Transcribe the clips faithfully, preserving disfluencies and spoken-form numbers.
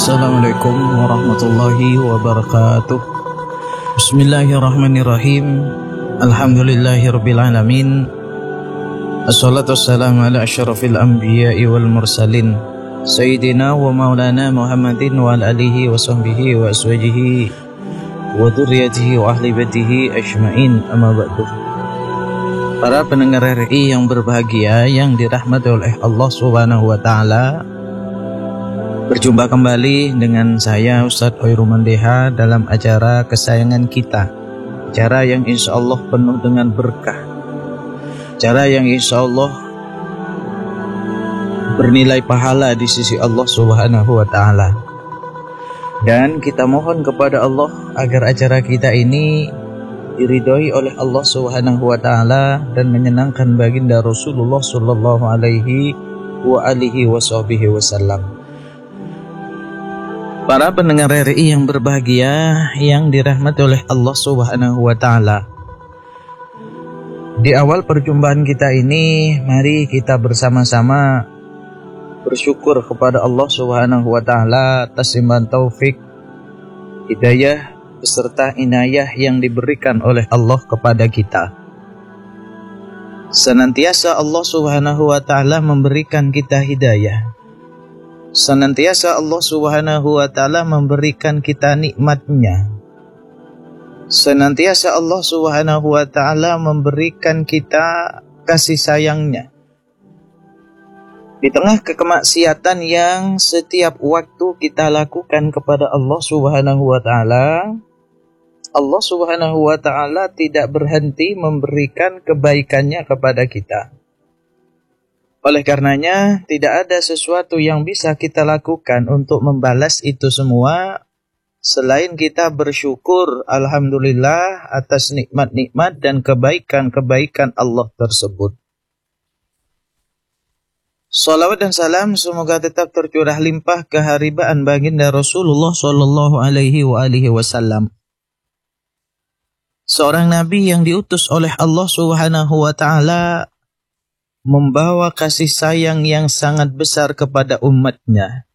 Assalamualaikum warahmatullahi wabarakatuh. Bismillahirrahmanirrahim. Alhamdulillahirabbil alamin. Assalatu wassalamu ala asyrafil anbiya'i wal mursalin Sayyidina wa maulana Muhammadin wa ala alihi wa sahbihi wa aswajihi wa dzurriyyatihi wa ahli baitihi ajmain, amma ba'du. Para pendengar R I yang berbahagia, yang dirahmati oleh Allah Subhanahu wa taala, berjumpa kembali dengan saya Ustadz Hoyrul Mandeha dalam acara kesayangan kita, acara yang insya Allah penuh dengan berkah, acara yang insya Allah bernilai pahala di sisi Allah Subhanahu wa taala. Dan kita mohon kepada Allah agar acara kita ini diridhoi oleh Allah Subhanahu wa taala dan menyenangkan baginda Rasulullah sallallahu alaihi wa alihi wasallam. Para pendengar R I yang berbahagia, yang dirahmati oleh Allah Subhanahu wa taala. Di awal perjumpaan kita ini, mari kita bersama-sama bersyukur kepada Allah Subhanahu wa taala atas limpahan taufik, hidayah beserta inayah yang diberikan oleh Allah kepada kita. Senantiasa Allah Subhanahu wa taala memberikan kita hidayah. Senantiasa Allah Subhanahu wa taala memberikan kita nikmatnya. Senantiasa Allah Subhanahu wa taala memberikan kita kasih sayangnya. Di tengah kemaksiatan yang setiap waktu kita lakukan kepada Allah Subhanahu wa taala, Allah Subhanahu wa taala tidak berhenti memberikan kebaikannya kepada kita. Oleh karenanya, tidak ada sesuatu yang bisa kita lakukan untuk membalas itu semua selain kita bersyukur alhamdulillah atas nikmat-nikmat dan kebaikan-kebaikan Allah tersebut. Salawat dan salam semoga tetap tercurah limpah keharibaan baginda Rasulullah sallallahu alaihi wa alihi wasallam. Seorang nabi yang diutus oleh Allah Subhanahu wa taala membawa kasih sayang yang sangat besar kepada umatnya.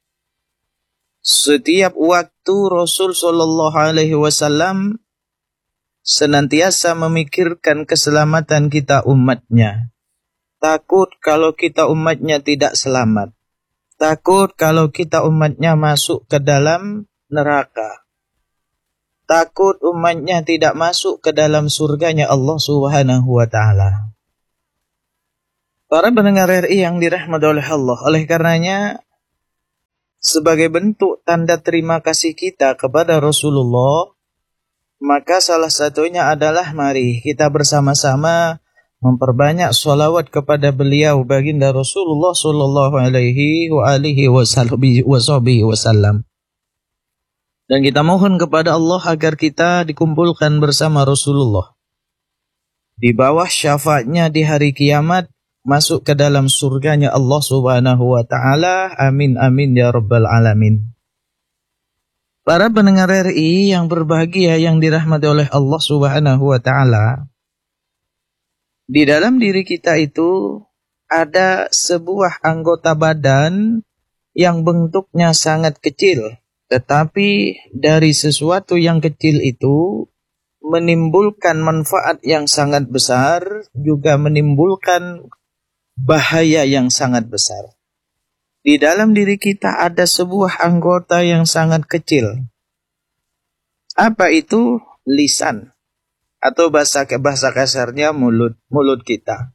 Setiap waktu Rasul sallallahu alaihi wasallam senantiasa memikirkan keselamatan kita umatnya. Takut kalau kita umatnya tidak selamat. Takut kalau kita umatnya masuk ke dalam neraka. Takut umatnya tidak masuk ke dalam surganya Allah Subhanahu wa taala. Para pendengar R I yang dirahmati oleh Allah, oleh karenanya sebagai bentuk tanda terima kasih kita kepada Rasulullah, maka salah satunya adalah mari kita bersama-sama memperbanyak sholawat kepada beliau baginda Rasulullah sallallahu alaihi wa alihi wasallam. Dan kita mohon kepada Allah agar kita dikumpulkan bersama Rasulullah di bawah syafaatnya di hari kiamat, masuk ke dalam surganya Allah Subhanahu wa taala. Amin amin ya rabbal alamin. Para pendengar R I yang berbahagia, yang dirahmati oleh Allah Subhanahu wa taala, di dalam diri kita itu ada sebuah anggota badan yang bentuknya sangat kecil, tetapi dari sesuatu yang kecil itu menimbulkan manfaat yang sangat besar, juga menimbulkan bahaya yang sangat besar. Di dalam diri kita ada sebuah anggota yang sangat kecil. Apa itu? Lisan. Atau bahasa bahasa kasarnya mulut, mulut kita.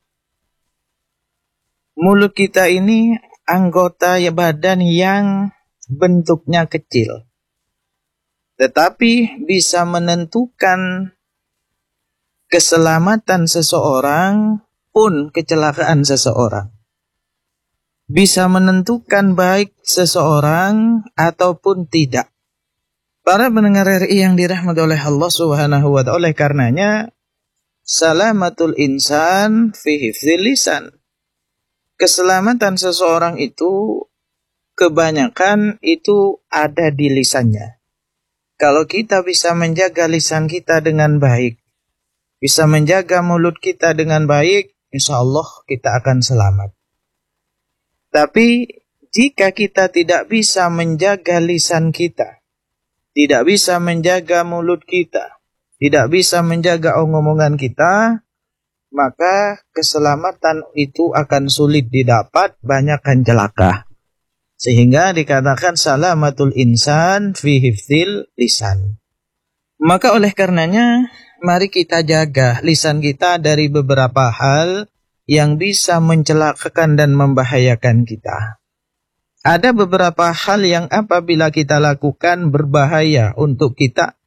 Mulut kita ini anggota badan yang bentuknya kecil, tetapi bisa menentukan keselamatan seseorang pun kecelakaan seseorang. Bisa menentukan baik seseorang ataupun tidak. Para pendengar R I yang dirahmati oleh Allah Subhanahu wa taala, oleh karenanya salamatul insan fi hifdzil lisan. Keselamatan seseorang itu kebanyakan itu ada di lisannya. Kalau kita bisa menjaga lisan kita dengan baik, bisa menjaga mulut kita dengan baik, insya Allah kita akan selamat. Tapi jika kita tidak bisa menjaga lisan kita, tidak bisa menjaga mulut kita, tidak bisa menjaga omongan kita, maka keselamatan itu akan sulit didapat, banyakkan celaka. Sehingga dikatakan salamatul insan fi hifdzil lisan. Maka oleh karenanya, mari kita jaga lisan kita dari beberapa hal yang bisa mencelakakan dan membahayakan kita. Ada beberapa hal yang apabila kita lakukan berbahaya untuk kita.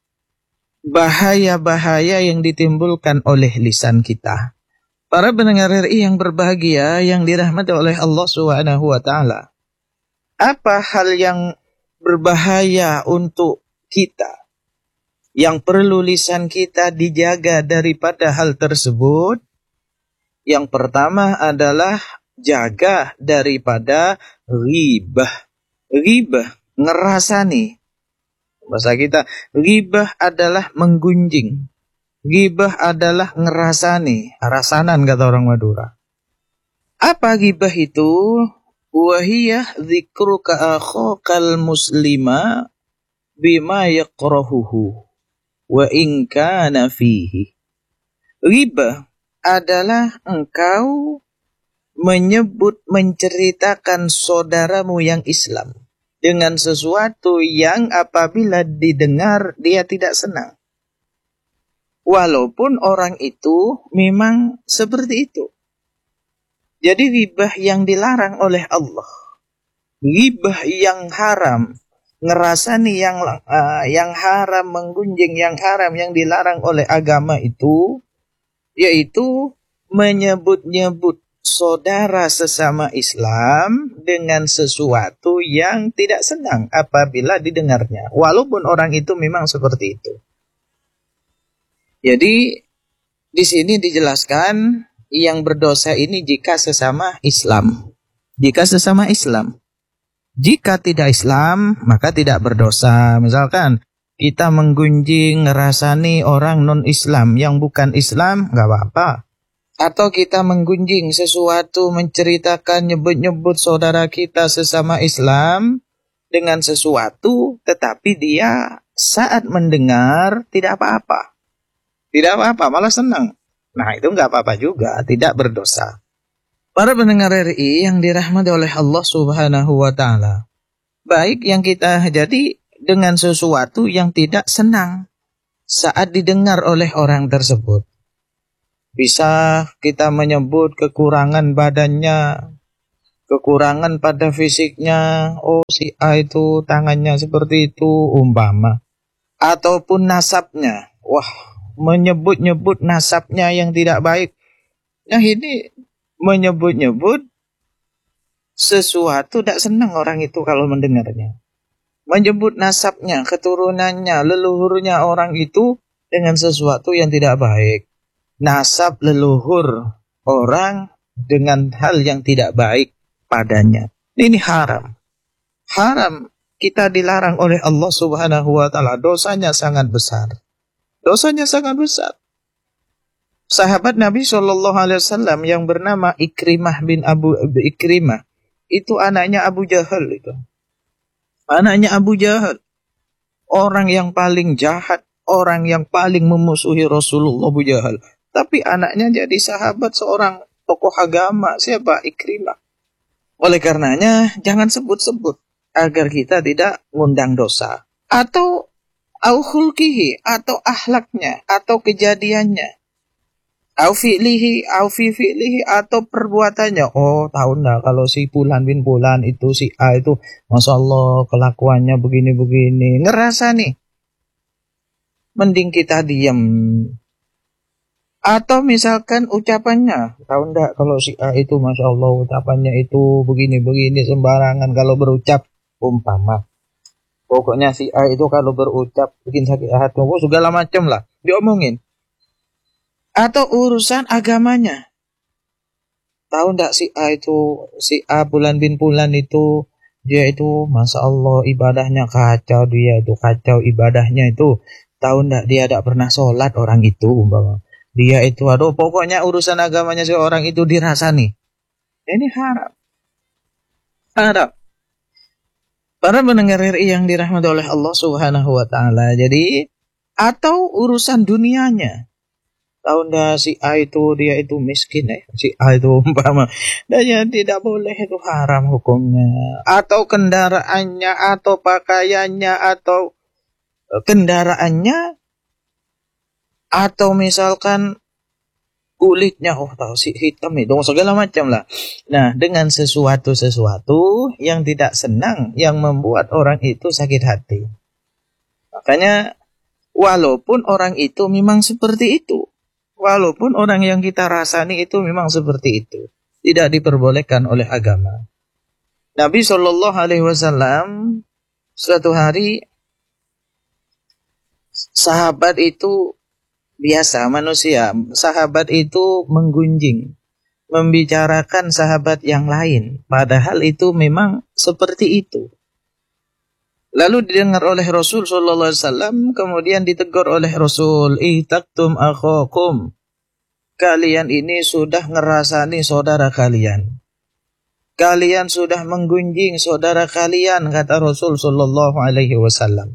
Bahaya-bahaya yang ditimbulkan oleh lisan kita. Para pendengar R I yang berbahagia, yang dirahmati oleh Allah subhanahu wa taala. Apa hal yang berbahaya untuk kita? Yang perlu lisan kita dijaga daripada hal tersebut? Yang pertama adalah jaga daripada ghibah. Ghibah, ngerasani. Bahasa kita, ghibah adalah menggunjing. Ghibah adalah ngerasani. Rasanan kata orang Madura. Apa ghibah itu? Wahiyah dzikruka akhakal muslima bima yakrahuhu wa in kana fihi. Ghibah adalah engkau menyebut, menceritakan saudaramu yang Islam dengan sesuatu yang apabila didengar dia tidak senang. Walaupun orang itu memang seperti itu. Jadi ghibah yang dilarang oleh Allah. Ghibah yang haram. Ngerasani yang, uh, yang haram, menggunjing yang haram yang dilarang oleh agama itu. Yaitu menyebut-nyebut saudara sesama Islam dengan sesuatu yang tidak senang apabila didengarnya. Walaupun orang itu memang seperti itu. Jadi di sini dijelaskan yang berdosa ini jika sesama Islam. Jika sesama Islam. Jika tidak Islam maka tidak berdosa. Misalkan kita menggunjing, ngerasani orang non-Islam yang bukan Islam, nggak apa-apa. Atau kita menggunjing sesuatu, menceritakan, nyebut-nyebut saudara kita sesama Islam dengan sesuatu, tetapi dia saat mendengar tidak apa-apa. Tidak apa-apa, malah senang. Nah itu nggak apa-apa juga, tidak berdosa. Para pendengar R I yang dirahmati oleh Allah subhanahu wa ta'ala. Baik yang kita jadi dengan sesuatu yang tidak senang saat didengar oleh orang tersebut. Bisa kita menyebut kekurangan badannya, kekurangan pada fisiknya. Oh si A itu tangannya seperti itu umpama. Ataupun nasabnya. Wah, menyebut-nyebut nasabnya yang tidak baik. Nah ini menyebut-nyebut sesuatu tidak senang orang itu kalau mendengarnya. Menyebut nasabnya, keturunannya, leluhurnya orang itu dengan sesuatu yang tidak baik. Nasab leluhur orang dengan hal yang tidak baik padanya. Ini haram. Haram, kita dilarang oleh Allah subhanahu wa ta'ala. Dosanya sangat besar. Dosanya sangat besar. Sahabat Nabi shallallahu alaihi wasallam yang bernama Ikrimah bin Abu Ikrimah. Itu anaknya Abu Jahal itu. Anaknya Abu Jahal. Orang yang paling jahat. Orang yang paling memusuhi Rasulullah Abu Jahal. Tapi anaknya jadi sahabat seorang tokoh agama. Siapa? Ikrimah. Oleh karenanya jangan sebut-sebut. Agar kita tidak ngundang dosa. Atau au khulqihi. Atau akhlaknya. Atau kejadiannya. Au fi'lihi, au fi fi'lihi, atau perbuatannya. Oh, tahu enggak kalau si Fulan bin Fulan itu, si A itu, Masya Allah kelakuannya begini-begini. Ngerasa nih. Mending kita diam. Atau misalkan ucapannya. Tahu enggak kalau si A itu, Masya Allah ucapannya itu begini-begini sembarangan kalau berucap. Umpama. Pokoknya si A itu kalau berucap bikin sakit hati. Oh, segala macam lah. Diomongin. Atau urusan agamanya. Tahu enggak si A itu, si A Fulan bin Fulan itu, dia itu, Masya Allah ibadahnya kacau, dia itu kacau ibadahnya itu. Tahu enggak dia tidak pernah sholat orang itu, umpama. Dia itu, aduh pokoknya urusan agamanya seorang itu dirasani. Ini haram. Haram. Para pendengar R I yang dirahmati oleh Allah Subhanahu wa taala. Jadi atau urusan dunianya. Tahu ndak si A itu dia itu miskin ya. Si A itu umpama dan ya tidak boleh, itu haram hukumnya. Atau kendaraannya atau pakaiannya atau kendaraannya atau misalkan kulitnya, oh tahu si hitam itu segala macam lah. Nah, dengan sesuatu-sesuatu yang tidak senang yang membuat orang itu sakit hati. Makanya walaupun orang itu memang seperti itu, walaupun orang yang kita rasani itu memang seperti itu, tidak diperbolehkan oleh agama. Nabi shallallahu alaihi wasallam suatu hari, sahabat itu biasa manusia, sahabat itu menggunjing, membicarakan sahabat yang lain, padahal itu memang seperti itu. Lalu didengar oleh Rasul sallallahu alaihi wasallam, kemudian ditegur oleh Rasul, "Ihtaktum akhakum." Kalian ini sudah ngerasani saudara kalian. Kalian sudah menggunjing saudara kalian, kata Rasul sallallahu alaihi wasallam.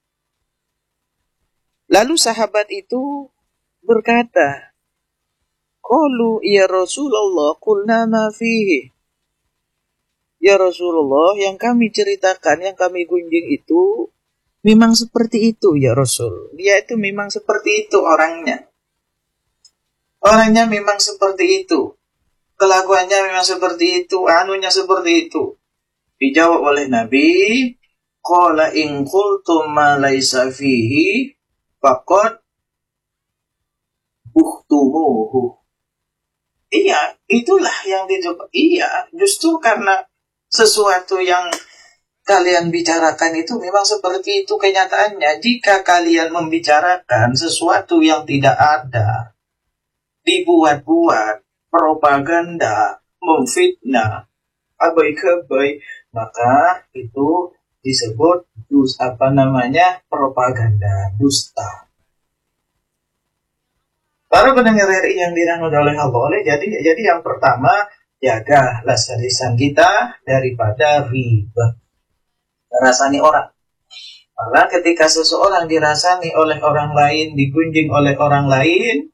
Lalu sahabat itu berkata, "Qalu ya Rasulullah, qulna ma fihi." Ya Rasulullah, yang kami ceritakan, yang kami gunjing itu memang seperti itu ya Rasul. Dia itu memang seperti itu orangnya. Orangnya memang seperti itu. Kelakuannya memang seperti itu, anunya seperti itu. Dijawab oleh Nabi, "Qala in qultum ma laisa fihi faqad uhtumuhu." Iya, itulah yang dijawab. Iya, justru karena sesuatu yang kalian bicarakan itu memang seperti itu kenyataannya. Jika kalian membicarakan sesuatu yang tidak ada, dibuat-buat, propaganda, memfitnah, abai-kabai, maka itu disebut dus apa namanya propaganda, dusta. Para pendengar R I yang dirahmati oleh Allah, oleh jadi jadi yang pertama, jaga lisan kita daripada riba, rasani orang. Karena ketika seseorang dirasani oleh orang lain, digunjing oleh orang lain,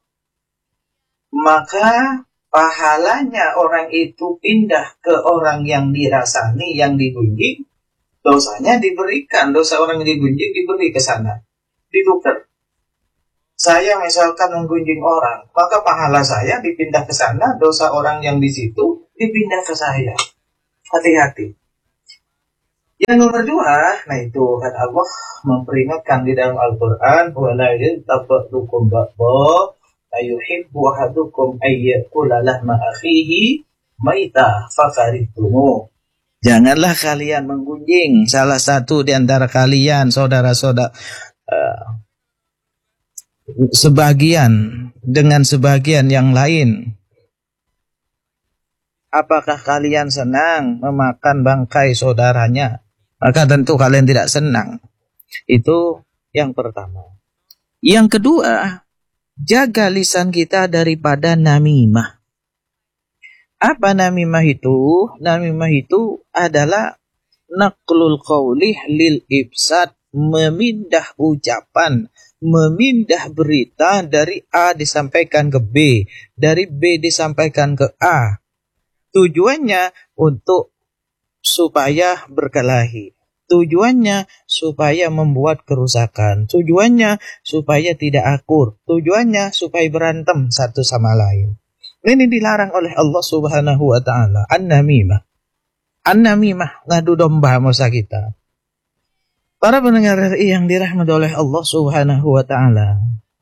maka pahalanya orang itu pindah ke orang yang dirasani, yang digunjing, dosanya diberikan, dosa orang yang digunjing diberi ke sana, ditukar. Saya misalkan menggunjing orang, maka pahala saya dipindah ke sana, dosa orang yang di situ dipindah ke saya. Hati-hati. Yang nomor dua, nah itu kan Allah memperingatkan di dalam Al-Quran, wala yatabadukum ba'ba ayuhibbu ahadukum ayyakula lahma akhihi maita fakaritumu. Janganlah kalian menggunjing salah satu di antara kalian, saudara-saudara, uh, sebagian dengan sebagian yang lain. Apakah kalian senang memakan bangkai saudaranya? Maka tentu kalian tidak senang. Itu yang pertama. Yang kedua, jaga lisan kita daripada namimah. Apa namimah itu? Namimah itu adalah naqlul qawlih lil ibsad, memindah ucapan, memindah berita dari A disampaikan ke B, dari B disampaikan ke A. Tujuannya untuk supaya berkelahi. Tujuannya supaya membuat kerusakan. Tujuannya supaya tidak akur. Tujuannya supaya berantem satu sama lain. Ini dilarang oleh Allah Subhanahu wa taala. An-namimah. An-namimah, ngadu domba masa kita. Para pendengar R I yang dirahmati oleh Allah Subhanahu wa taala.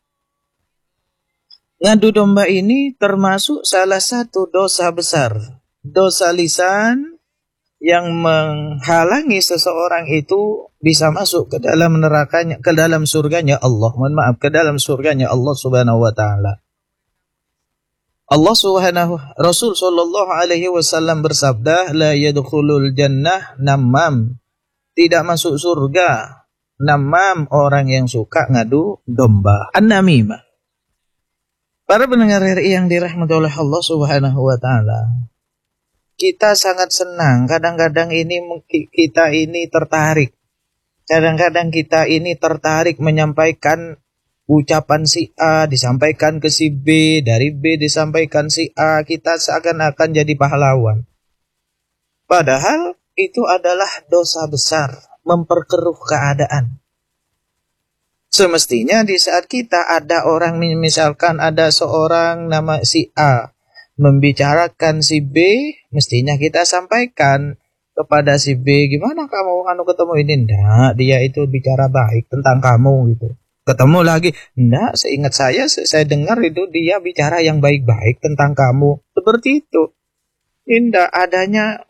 Ngadu domba ini termasuk salah satu dosa besar. Dosa lisan yang menghalangi seseorang itu bisa masuk ke dalam nerakanya, ke dalam surganya Allah. Mohon maaf, ke dalam surganya Allah Subhanahu wa taala. Allah Subhanahu Rasul sallallahu alaihi wasallam bersabda, la yadkhulul jannah namam. Tidak masuk surga namam, orang yang suka ngadu domba. An-namimah. Para pendengar R I yang dirahmati oleh Allah Subhanahu wa taala. kita sangat senang. Kadang-kadang ini kita ini tertarik. Kadang-kadang kita ini tertarik menyampaikan ucapan si A, disampaikan ke si B, dari B disampaikan si A, kita seakan-akan jadi pahlawan. Padahal itu adalah dosa besar, memperkeruh keadaan. Semestinya di saat kita ada orang, misalkan ada seorang nama si A membicarakan si B, mestinya kita sampaikan kepada si B, gimana kamu anu ketemu ini? Enggak, dia itu bicara baik tentang kamu gitu. Ketemu lagi, enggak, seingat saya, saya dengar itu dia bicara yang baik-baik tentang kamu. Seperti itu. Tidak adanya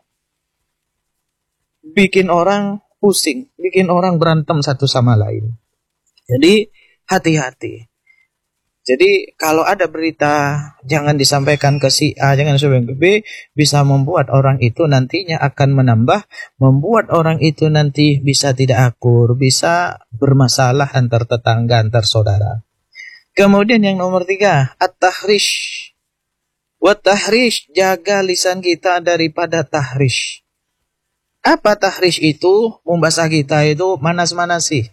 bikin orang pusing, bikin orang berantem satu sama lain. Jadi hati-hati. Jadi kalau ada berita jangan disampaikan ke si A, jangan disampaikan ke B, bisa membuat orang itu nantinya akan menambah, membuat orang itu nanti bisa tidak akur, bisa bermasalah antar tetangga, antar saudara. Kemudian yang nomor tiga, at-tahrish. Wat-tahrish, jaga lisan kita daripada tahrish. Apa tahrish itu? Membahasa kita itu manas-manasi.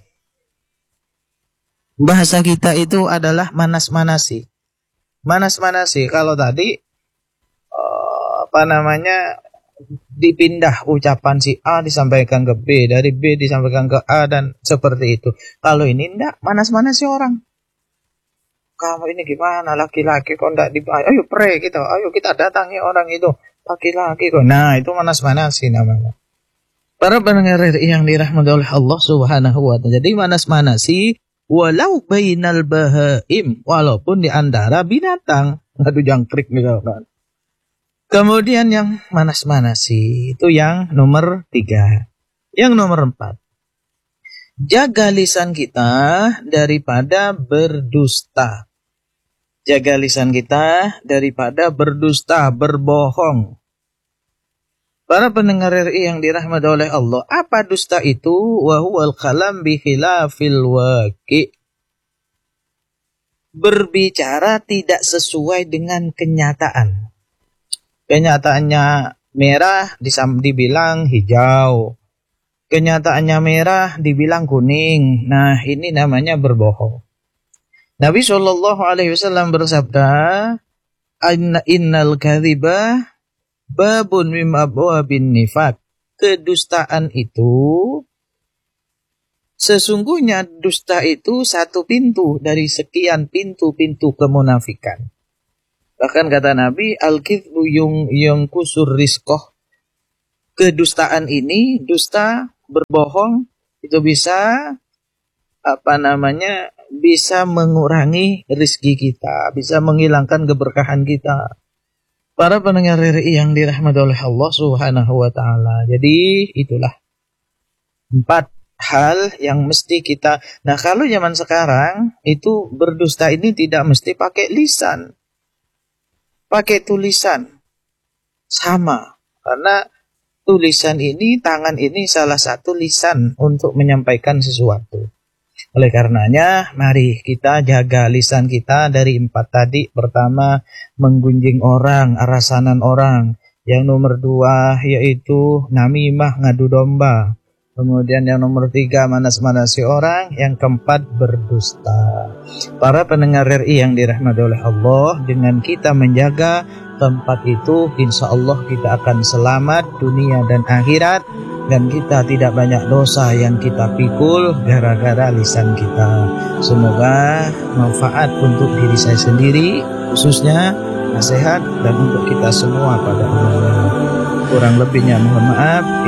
Bahasa kita itu adalah manas-manasi. Manas-manasi. Kalau tadi uh, apa namanya dipindah ucapan si A disampaikan ke B, dari B disampaikan ke A dan seperti itu. Kalau ini enggak, manas-manasi orang. Kamu ini gimana laki-laki kok enggak dibayar? Ayo pre kita, ayo kita datangi orang itu laki-laki kok. Nah, itu manas-manasi namanya. Para pendengar yang dirahmati oleh Allah Subhanahu wa taala. Jadi manas-manasi walau bainal bahaim, walaupun di antara binatang, ngadu jangkrik misalkan. Kemudian yang manas-manasi itu yang nomor tiga. Yang nomor empat, jaga lisan kita daripada berdusta. Jaga lisan kita daripada berdusta, berbohong. Para pendengar R I yang dirahmati oleh Allah, apa dusta itu? Wa huwal kalam bi khilafil waqi'. Berbicara tidak sesuai dengan kenyataan. Kenyataannya merah dibilang hijau. Kenyataannya merah dibilang kuning. Nah, ini namanya berbohong. Nabi shallallahu alaihi wasallam bersabda, "Innal kadhiba babun mim abwabin nifaq." Kedustaan itu, sesungguhnya dusta itu satu pintu dari sekian pintu-pintu kemunafikan. Bahkan kata Nabi, al-kidbu yung yung kusur rizqoh. Kedustaan ini, dusta, berbohong, itu bisa apa namanya, bisa mengurangi rezeki kita, bisa menghilangkan keberkahan kita. Para pendengar R I yang dirahmati oleh Allah Subhanahu wa taala. Jadi itulah empat hal yang mesti kita. Nah, kalau zaman sekarang itu berdusta ini tidak mesti pakai lisan. Pakai tulisan. Sama. Karena tulisan ini, tangan ini salah satu lisan untuk menyampaikan sesuatu. Oleh karenanya, mari kita jaga lisan kita dari empat tadi. Pertama, menggunjing orang, arasanan orang. Yang nomor dua, yaitu namimah, ngadu domba. Kemudian yang nomor tiga, manas-manasi orang. Yang keempat, berdusta. Para pendengar R I yang dirahmati oleh Allah, dengan kita menjaga tempat itu, insya Allah kita akan selamat dunia dan akhirat. Dan kita tidak banyak dosa yang kita pikul gara-gara lisan kita. Semoga manfaat untuk diri saya sendiri, khususnya nasihat, dan untuk kita semua pada umumnya. Kurang lebihnya mohon maaf.